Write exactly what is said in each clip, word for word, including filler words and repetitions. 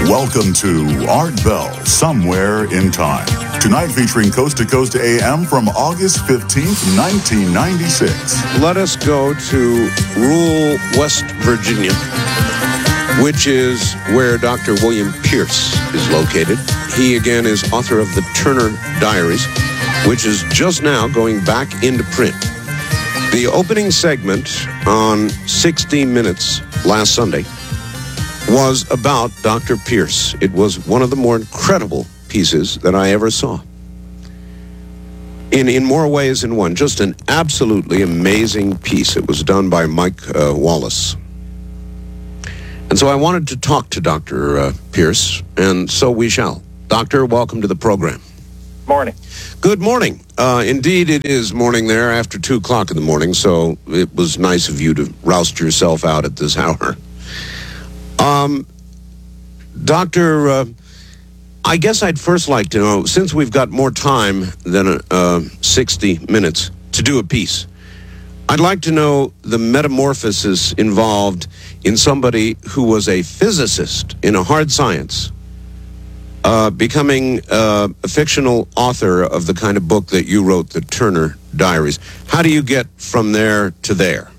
Welcome to Art Bell, Somewhere in Time. Tonight featuring Coast to Coast A M from August fifteenth, nineteen ninety-six. Let us go to rural West Virginia, which is where Doctor William Pierce is located. He, again, is author of the Turner Diaries, which is just now going back into print. The opening segment on sixty minutes last Sunday was about Doctor Pierce. It was one of the more incredible pieces that I ever saw. In in more ways than one, just an absolutely amazing piece. It was done by Mike uh, Wallace. And so I wanted to talk to Doctor Uh, Pierce, and so we shall. Doctor, welcome to the program. Morning. Good morning. Uh, indeed, it is morning there after two o'clock in the morning, so it was nice of you to roust yourself out at this hour. Um, Doctor, uh, I guess I'd first like to know, since we've got more time than uh, sixty minutes to do a piece, I'd like to know the metamorphosis involved in somebody who was a physicist in a hard science, uh, becoming uh, a fictional author of the kind of book that you wrote, the Turner Diaries. How do you get from there to there?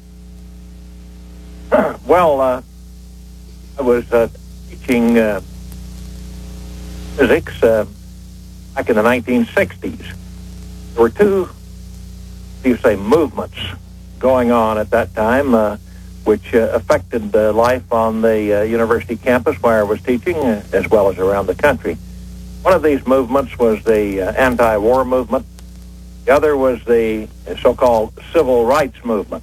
Well, uh, I was uh, teaching uh, physics uh, back in the nineteen sixties. There were two, you say, movements going on at that time, uh, which uh, affected uh, life on the uh, university campus where I was teaching, uh, as well as around the country. One of these movements was the uh, anti-war movement. The other was the so-called civil rights movement.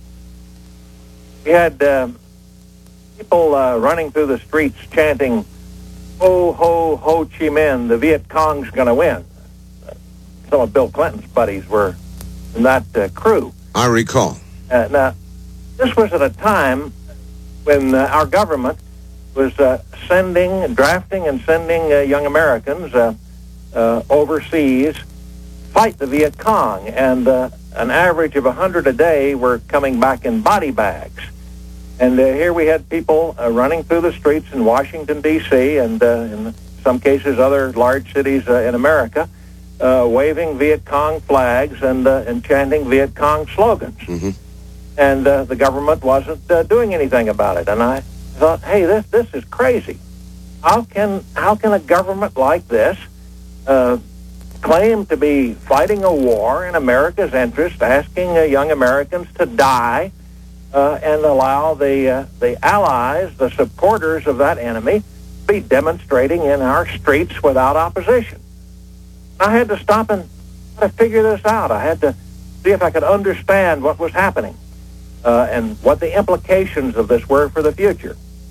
We had uh, people uh, running through the streets chanting, "Ho, ho, Ho Chi Minh, the Viet Cong's going to win." Some of Bill Clinton's buddies were in that uh, crew. I recall. Uh, now, this was at a time when uh, our government was uh, sending, drafting and sending uh, young Americans uh, uh, overseas fight the Viet Cong, and uh, an average of one hundred a day were coming back in body bags. And uh, here we had people uh, running through the streets in Washington, D C, and uh, in some cases other large cities uh, in America, uh, waving Viet Cong flags and, uh, and chanting Viet Cong slogans. Mm-hmm. And uh, the government wasn't uh, doing anything about it. And I thought, hey, this this is crazy. How can how can a government like this uh, claim to be fighting a war in America's interest, asking uh, young Americans to die, uh, and allow the uh, the allies, the supporters of that enemy, to be demonstrating in our streets without opposition? I had to stop and try to figure this out. I had to see if I could understand what was happening. Uh, and what the implications of this were for the future.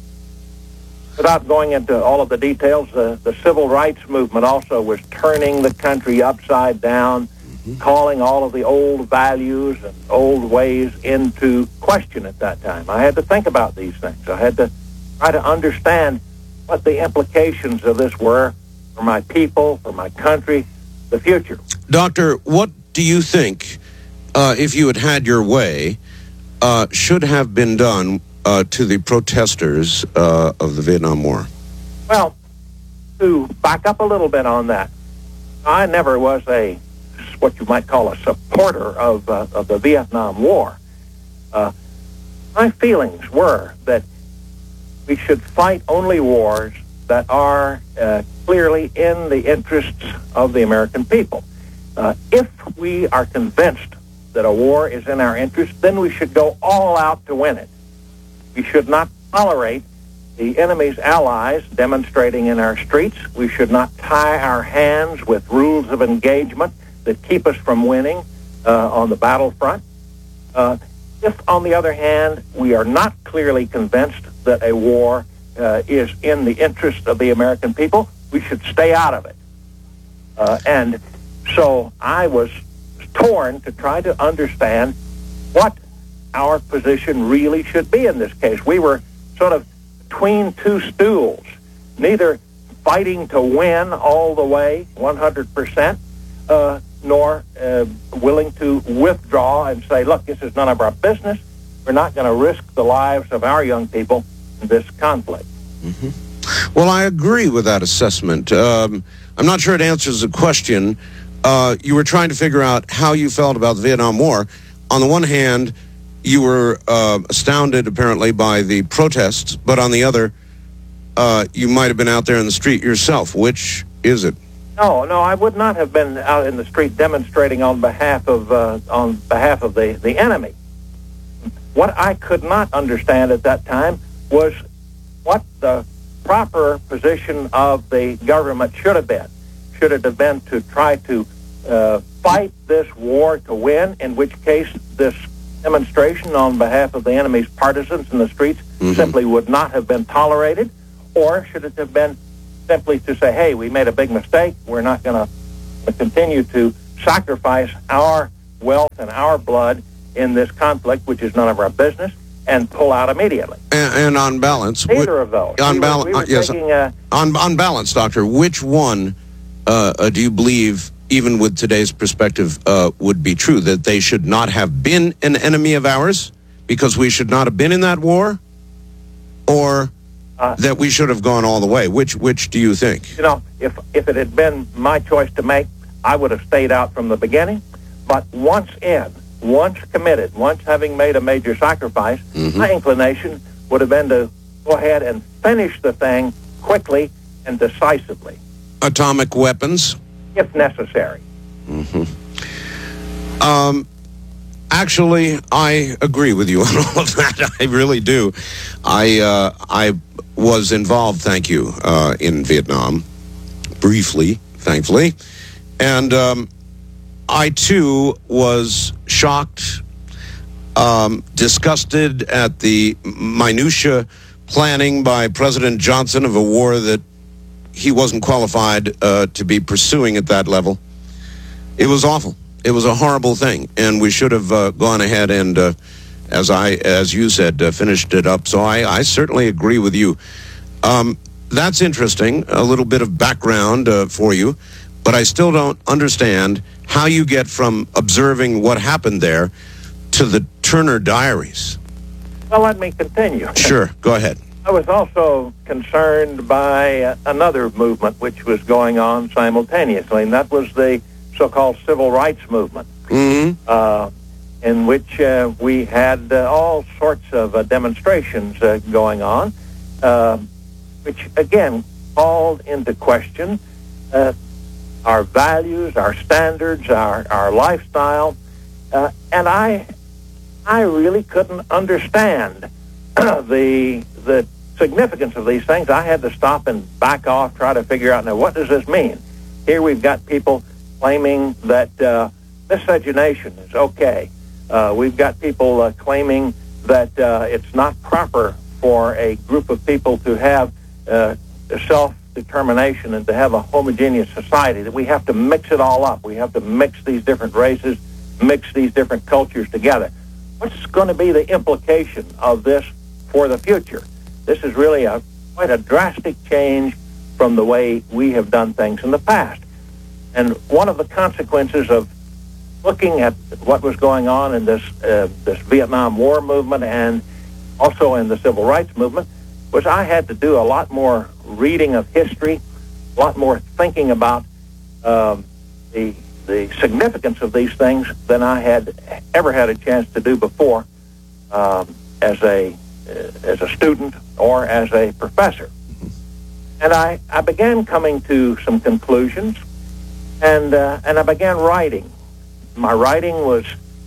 Without going into all of the details, uh, the civil rights movement also was turning the country upside down, mm-hmm. calling all of the old values and old ways into question at that time. I had to think about these things. I had to try to understand what the implications of this were for my people, for my country, the future. Doctor, what do you think, uh, if you had had your way, Uh, should have been done uh, to the protesters uh, of the Vietnam War? Well, to back up a little bit on that, I never was a, what you might call a supporter of, uh, of the Vietnam War. Uh, my feelings were that we should fight only wars that are uh, clearly in the interests of the American people. Uh, if we are convinced that a war is in our interest, then we should go all out to win it. We should not tolerate the enemy's allies demonstrating in our streets. We should not tie our hands with rules of engagement that keep us from winning uh, on the battlefront. Uh, if, on the other hand, we are not clearly convinced that a war uh, is in the interest of the American people, we should stay out of it. Uh, and so I was torn to try to understand what our position really should be in this case. We were sort of between two stools, neither fighting to win all the way, one hundred percent, uh, nor uh, willing to withdraw and say, look, this is none of our business. We're not going to risk the lives of our young people in this conflict. Mm-hmm. Well, I agree with that assessment. Um, I'm not sure it answers the question. Uh, you were trying to figure out how you felt about the Vietnam War. On the one hand, you were uh, astounded, apparently, by the protests, but on the other, uh, you might have been out there in the street yourself. Which is it? No, no, I would not have been out in the street demonstrating on behalf of uh, on behalf of the, the enemy. What I could not understand at that time was what the proper position of the government should have been. Should it have been to try to uh, fight this war to win, in which case this demonstration on behalf of the enemy's partisans in the streets mm-hmm. simply would not have been tolerated? Or should it have been simply to say, hey, we made a big mistake, we're not going to continue to sacrifice our wealth and our blood in this conflict, which is none of our business, and pull out immediately? And, and on balance... Neither of those. On, we bal- were, we were uh, yes, taking, uh, on, on balance, Doctor, which one uh, uh, do you believe, even with today's perspective, uh, would be true? That they should not have been an enemy of ours because we should not have been in that war? Or uh, that we should have gone all the way? Which which do you think? You know, if, if it had been my choice to make, I would have stayed out from the beginning. But once in, once committed, once having made a major sacrifice, mm-hmm. my inclination would have been to go ahead and finish the thing quickly and decisively. Atomic weapons? If necessary. Mm-hmm. Um, actually, I agree with you on all of that. I really do. I uh, I was involved, thank you, uh, in Vietnam, briefly, thankfully. And um, I, too, was shocked, um, disgusted at the minutia planning by President Johnson of a war that he wasn't qualified uh, to be pursuing at that level. It was awful. It was a horrible thing, and we should have uh, gone ahead and, uh, as I, as you said, uh, finished it up. So I, I certainly agree with you. Um, that's interesting, a little bit of background uh, for you, but I still don't understand how you get from observing what happened there to the Turner Diaries. Well, let me continue. Sure, go ahead. I was also concerned by uh, another movement which was going on simultaneously, and that was the so-called civil rights movement, mm-hmm. uh, in which uh, we had uh, all sorts of uh, demonstrations uh, going on, uh, which, again, called into question uh, our values, our standards, our, our lifestyle, uh, and I I really couldn't understand the the significance of these things. I had to stop and back off, try to figure out, now, what does this mean? Here we've got people claiming that uh, miscegenation is okay. Uh, we've got people uh, claiming that uh, it's not proper for a group of people to have uh, self-determination and to have a homogeneous society, that we have to mix it all up. We have to mix these different races, mix these different cultures together. What's going to be the implication of this for the future? This is really a quite a drastic change from the way we have done things in the past. And one of the consequences of looking at what was going on in this uh, this Vietnam War movement and also in the civil rights movement was I had to do a lot more reading of history, a lot more thinking about um, the the significance of these things than I had ever had a chance to do before um, as a uh, as a student or as a professor. And I, I began coming to some conclusions, and uh, and I began writing. My writing was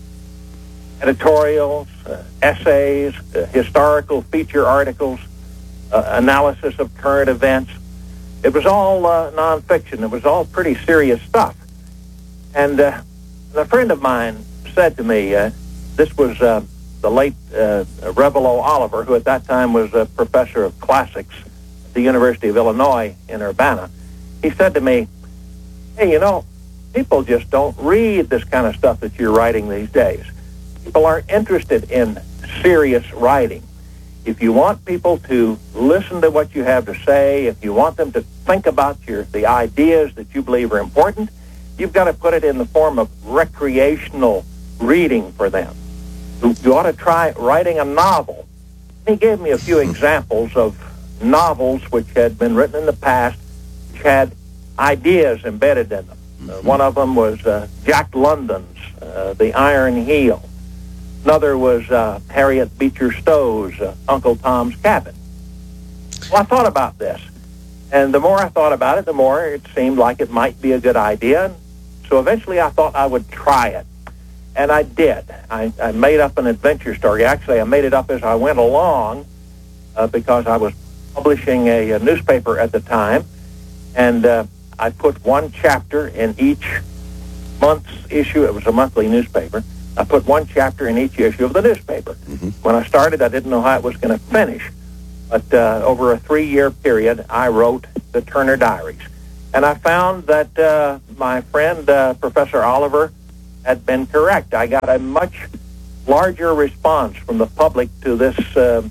editorials, uh, essays, uh, historical feature articles, uh, analysis of current events. It was all uh, nonfiction. It was all pretty serious stuff. And uh, a friend of mine said to me, uh, this was uh, the late uh, Revelo Oliver, who at that time was a professor of classics at the University of Illinois in Urbana. He said to me, hey, you know, people just don't read this kind of stuff that you're writing these days. People aren't interested in serious writing. If you want people to listen to what you have to say, if you want them to think about your the ideas that you believe are important, you've got to put it in the form of recreational reading for them. You, you ought to try writing a novel. He gave me a few examples of novels which had been written in the past, which had ideas embedded in them. Mm-hmm. Uh, one of them was uh, Jack London's uh, The Iron Heel. Another was uh, Harriet Beecher Stowe's uh, Uncle Tom's Cabin. Well, I thought about this, and the more I thought about it, the more it seemed like it might be a good idea. So eventually I thought I would try it, and I did. I, I made up an adventure story. Actually, I made it up as I went along uh, because I was publishing a, a newspaper at the time, and uh, I put one chapter in each month's issue. It was a monthly newspaper. I put one chapter in each issue of the newspaper. Mm-hmm. When I started, I didn't know how it was going to finish. But uh, over a three-year period, I wrote the Turner Diaries. And I found that uh, my friend, uh, Professor Oliver, had been correct. I got a much larger response from the public to this uh,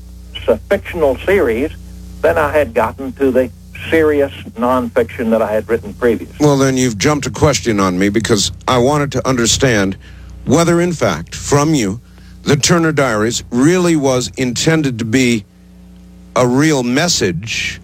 fictional series than I had gotten to the serious nonfiction that I had written previously. Well, then you've jumped a question on me, because I wanted to understand whether, in fact, from you, the Turner Diaries really was intended to be a real message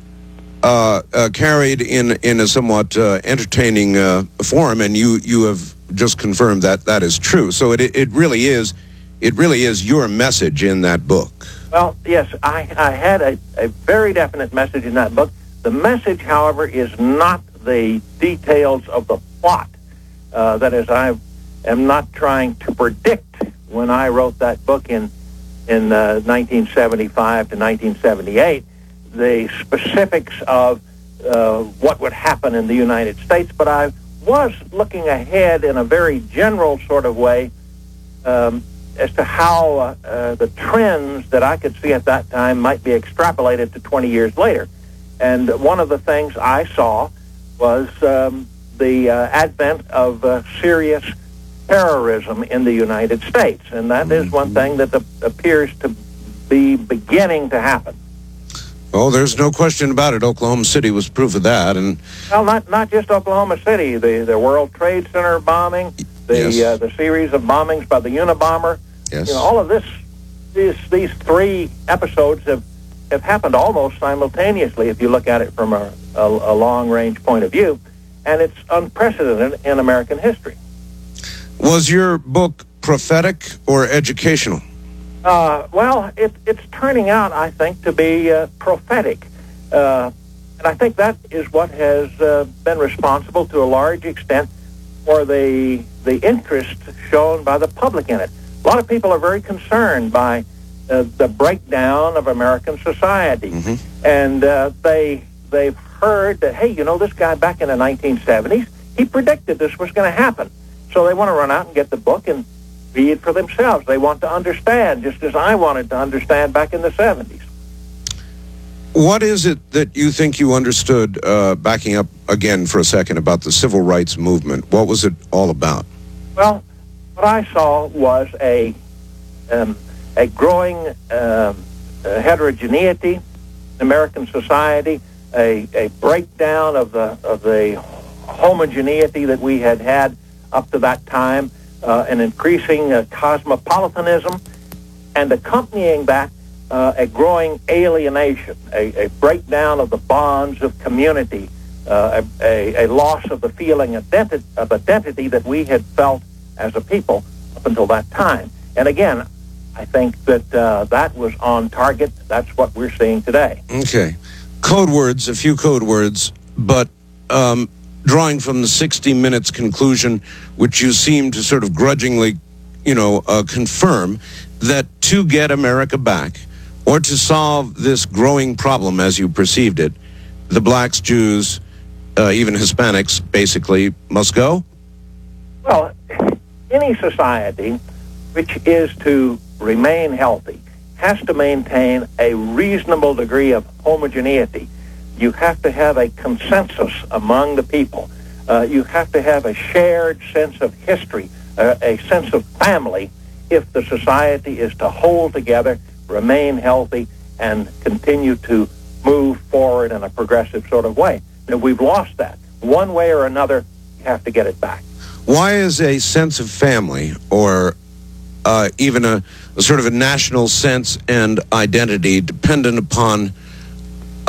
uh, uh, carried in in a somewhat uh, entertaining uh, form, and you you have just confirmed that that is true. So it it really is it really is your message in that book. Well, yes, I, I had a, a very definite message in that book. The message, however, is not the details of the plot. Uh, that is, I am not trying to predict when I wrote that book in in uh, nineteen seventy-five to nineteen seventy-eight, the specifics of uh, what would happen in the United States, but I was looking ahead in a very general sort of way um, as to how uh, uh, the trends that I could see at that time might be extrapolated to twenty years later. And one of the things I saw was um, the uh, advent of uh, serious terrorism in the United States, and that is one thing that the, appears to be beginning to happen. Oh, there's no question about it. Oklahoma City was proof of that, and well, not not just Oklahoma City. The the World Trade Center bombing, the yes. uh, the series of bombings by the Unabomber. Yes. You know, all of this, these these three episodes have have happened almost simultaneously if you look at it from a, a, a long range point of view, and it's unprecedented in American history. Was your book prophetic or educational? Uh, well, it, it's turning out, I think, to be uh, prophetic. Uh, and I think that is what has uh, been responsible to a large extent for the the interest shown by the public in it. A lot of people are very concerned by uh, the breakdown of American society. Mm-hmm. And uh, they, they've heard that, hey, you know, this guy back in the nineteen seventies, he predicted this was going to happen. So they want to run out and get the book and read for themselves. They want to understand, just as I wanted to understand back in the seventies. What is it that you think you understood, uh, backing up again for a second, about the civil rights movement? What was it all about? Well, what I saw was a um, a growing um, uh, heterogeneity in American society, a, a breakdown of the of the homogeneity that we had had up to that time, uh, an increasing uh, cosmopolitanism, and accompanying that, uh, a growing alienation, a, a breakdown of the bonds of community, uh, a, a, a loss of the feeling identi- of identity that we had felt as a people up until that time. And again, I think that uh, that was on target. That's what we're seeing today. Okay. Code words, a few code words, but um, drawing from the sixty minutes conclusion, which you seem to sort of grudgingly, you know, uh, confirm, that to get America back, or to solve this growing problem as you perceived it, the blacks, Jews, uh, even Hispanics, basically, must go? Well, any society which is to remain healthy has to maintain a reasonable degree of homogeneity. You have to have a consensus among the people. Uh, you have to have a shared sense of history, uh, a sense of family, if the society is to hold together, remain healthy, and continue to move forward in a progressive sort of way. And we've lost that. One way or another, you have to get it back. Why is a sense of family, or uh, even a, a sort of a national sense and identity, dependent upon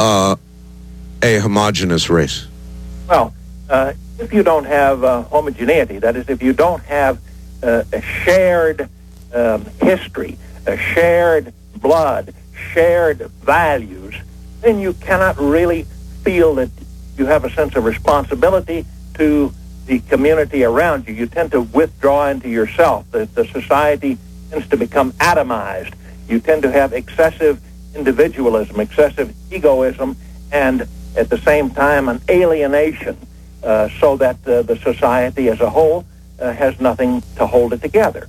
uh, a homogeneous race? Well, uh, if you don't have uh, homogeneity, that is, if you don't have uh, a shared um, history, a shared blood, shared values, then you cannot really feel that you have a sense of responsibility to the community around you. You tend to withdraw into yourself. The, the society tends to become atomized. You tend to have excessive individualism, excessive egoism, and at the same time an alienation, uh, so that uh, the society as a whole uh, has nothing to hold it together.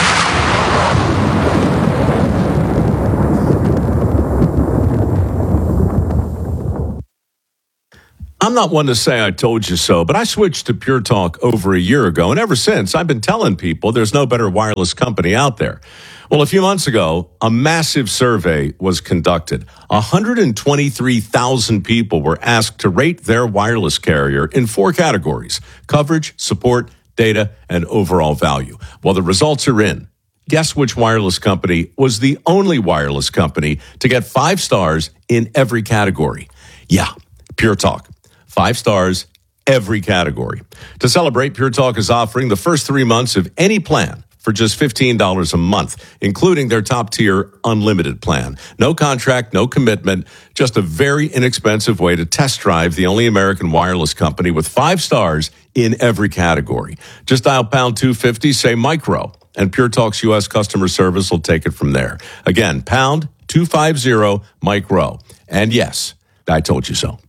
I'm not one to say I told you so, but I switched to Pure Talk over a year ago, and ever since, I've been telling people there's no better wireless company out there. Well, a few months ago, a massive survey was conducted. one hundred twenty-three thousand people were asked to rate their wireless carrier in four categories: coverage, support, data, and overall value. Well, the results are in. Guess which wireless company was the only wireless company to get five stars in every category? Yeah, Pure Talk. Five stars, every category. To celebrate, Pure Talk is offering the first three months of any plan for just fifteen dollars a month, including their top-tier unlimited plan. No contract, no commitment, just a very inexpensive way to test drive the only American wireless company with five stars in every category. Just dial pound two fifty, say micro, and Pure Talk's U S customer service will take it from there. Again, pound two fifty, micro. And yes, I told you so.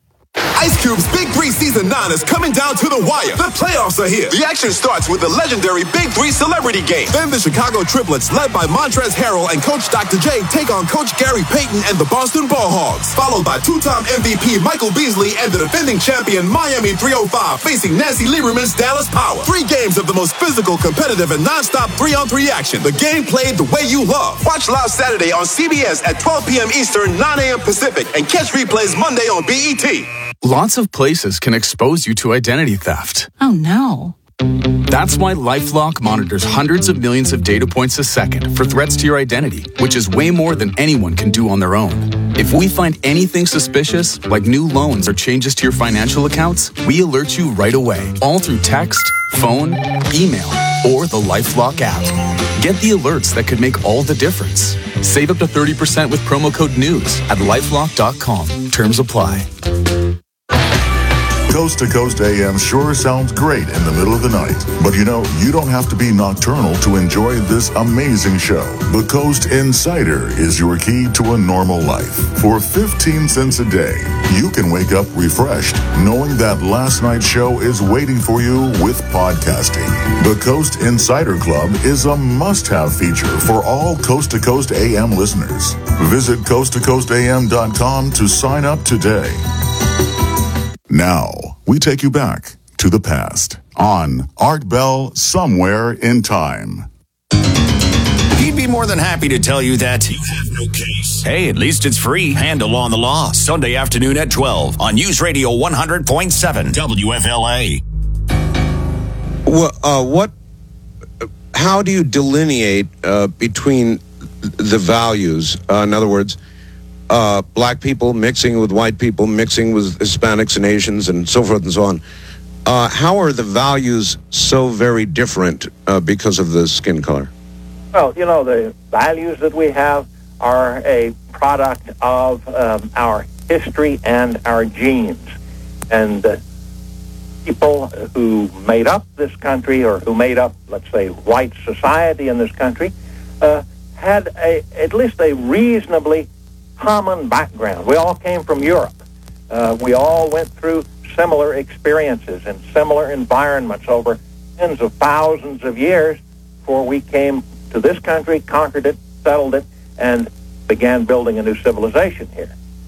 Ice Cube's Big Three Season nine is coming down to the wire. The playoffs are here. The action starts with the legendary Big Three Celebrity Game. Then the Chicago Triplets, led by Montrezl Harrell and Coach Doctor J, take on Coach Gary Payton and the Boston Ball Hogs. Followed by two-time M V P Michael Beasley and the defending champion Miami three oh five facing Nancy Lieberman's Dallas Power. Three games of the most physical, competitive, and non-stop three-on-three action. The game played the way you love. Watch live Saturday on C B S at twelve p.m. Eastern, nine a.m. Pacific, and catch replays Monday on B E T. Lots of places can expose you to identity theft. Oh, no. That's why LifeLock monitors hundreds of millions of data points a second for threats to your identity, which is way more than anyone can do on their own. If we find anything suspicious, like new loans or changes to your financial accounts, we alert you right away, all through text, phone, email, or the LifeLock app. Get the alerts that could make all the difference. Save up to thirty percent with promo code NEWS at lifelock dot com. Terms apply. Coast to Coast A M sure sounds great in the middle of the night. But you know, you don't have to be nocturnal to enjoy this amazing show. The Coast Insider is your key to a normal life. For fifteen cents a day, you can wake up refreshed knowing that last night's show is waiting for you with podcasting. The Coast Insider Club is a must-have feature for all Coast to Coast A M listeners. Visit coast to coast a m dot com to sign up today. Now, we take you back to the past on Art Bell Somewhere in Time. He'd be more than happy to tell you that you have no case. Hey, at least it's free. Handle on the Law, Sunday afternoon at twelve on News Radio one hundred point seven W F L A. Well, uh, what? How do you delineate uh, between the values? Uh, in other words, Uh, black people mixing with white people, mixing with Hispanics and Asians, and so forth and so on. Uh, how are the values so very different uh, because of the skin color? Well, you know, the values that we have are a product of um, our history and our genes. And uh, people who made up this country, or who made up, let's say, white society in this country, uh, had a, at least a reasonably common background. We all came from Europe. Uh, we all went through similar experiences in similar environments over tens of thousands of years before we came to this country, conquered it, settled it, and began building a new civilization here.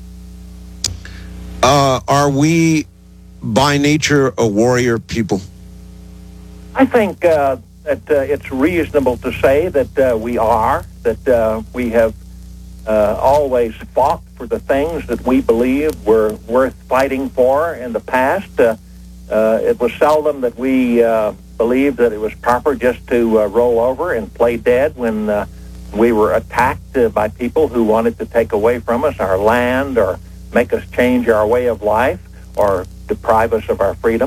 Uh, are we, by nature, a warrior people? I think uh, that uh, it's reasonable to say that uh, we are, that uh, we have Uh, always fought for the things that we believe were worth fighting for in the past. Uh, uh, it was seldom that we uh, believed that it was proper just to uh, roll over and play dead when uh, we were attacked uh, by people who wanted to take away from us our land or make us change our way of life or deprive us of our freedom.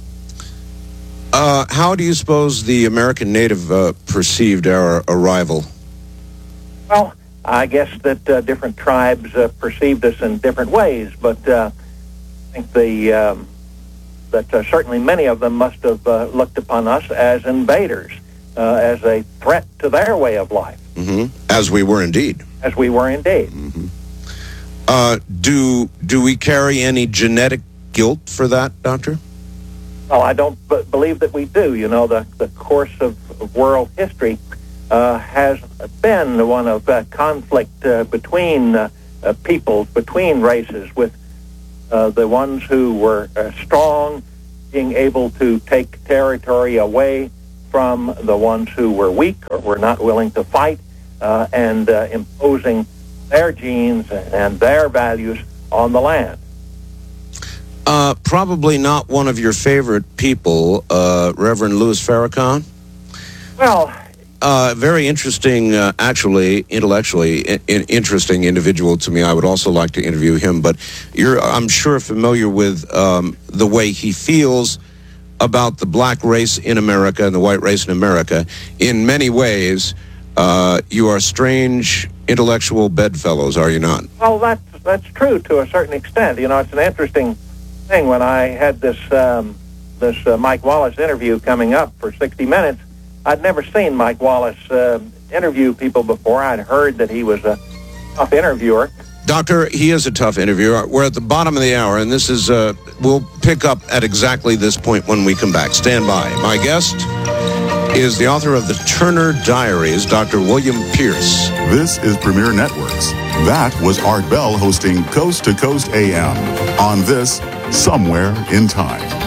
Uh, how do you suppose the American native uh, perceived our arrival? Well, I guess that uh, different tribes uh, perceived us in different ways, but uh, I think the um, that uh, certainly many of them must have uh, looked upon us as invaders, uh, as a threat to their way of life. Mm-hmm. As we were indeed. As we were indeed. Mm-hmm. Uh, do do we carry any genetic guilt for that, Doctor? Well, I don't b- believe that we do. You know, the, the course of, of world history uh, has been one of uh, conflict uh, between uh, uh, peoples, between races, with uh, the ones who were uh, strong being able to take territory away from the ones who were weak or were not willing to fight, uh, and uh, imposing their genes and their values on the land. Uh, probably not one of your favorite people, uh, Reverend Louis Farrakhan. Well, uh, very interesting, uh, actually, intellectually I- I- interesting individual to me. I would also like to interview him, but you're, I'm sure, familiar with um, the way he feels about the black race in America and the white race in America. In many ways, uh, you are strange intellectual bedfellows, are you not? Well, that's, that's true to a certain extent. You know, it's an interesting thing. When I had this um, this uh, Mike Wallace interview coming up for sixty minutes, I'd never seen Mike Wallace uh, interview people before. I'd heard that he was a tough interviewer. Doctor, he is a tough interviewer. We're at the bottom of the hour, and this is, uh, we'll pick up at exactly this point when we come back. Stand by. My guest is the author of the Turner Diaries, Doctor William Pierce. This is Premier Networks. That was Art Bell hosting Coast to Coast A M on this Somewhere in Time.